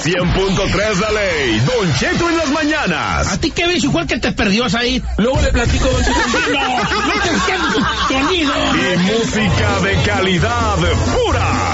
100.3 La Ley, Don Cheto en las mañanas. ¿A ti qué ves? Igual que te perdió ahí. Luego le platico, Don Cheto. No te estés sonido. Y música de calidad pura.